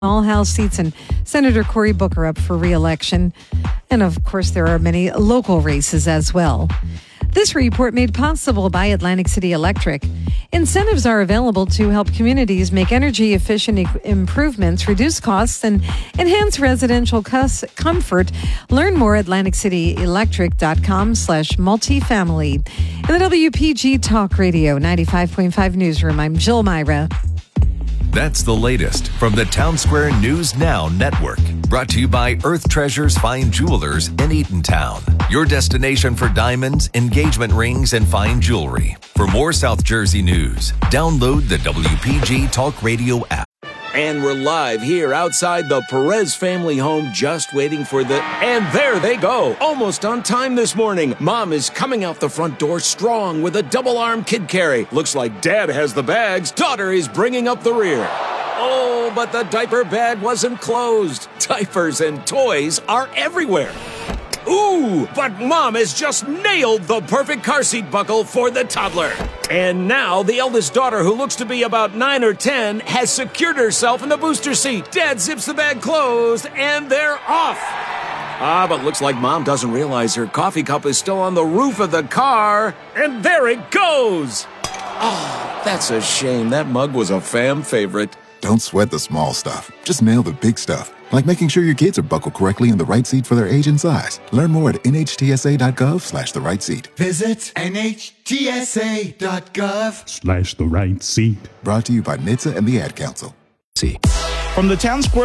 all House seats, and Senator Cory Booker up for re-election. And of course, there are many local races as well. This report made possible by Atlantic City Electric. Incentives are available to help communities make energy efficient improvements, reduce costs, and enhance residential comfort. Learn more at AtlanticCityElectric.com/multifamily. In the WPG Talk Radio 95.5 newsroom, I'm Jill Myra. That's the latest from the Town Square News Now Network. Brought to you by Earth Treasures Fine Jewelers in Eatontown. Your destination for diamonds, engagement rings, and fine jewelry. For more South Jersey news, download the WPG Talk Radio app. And we're live here outside the Perez family home, just waiting for and there they go, almost on time this morning. Mom is coming out the front door strong with a double-arm kid carry. Looks like Dad has the bags. Daughter is bringing up the rear. Oh, but the diaper bag wasn't closed. Diapers and toys are everywhere. Ooh, but Mom has just nailed the perfect car seat buckle for the toddler. And now the eldest daughter, who looks to be about 9 or 10, has secured herself in the booster seat. Dad zips the bag closed, and they're off. But looks like Mom doesn't realize her coffee cup is still on the roof of the car. And there it goes. Oh, that's a shame. That mug was a fam favorite. Don't sweat the small stuff. Just nail the big stuff. Like making sure your kids are buckled correctly in the right seat for their age and size. Learn more at nhtsa.gov/the right seat. Visit nhtsa.gov/ the right seat. Brought to you by NHTSA and the Ad Council. From the Town Square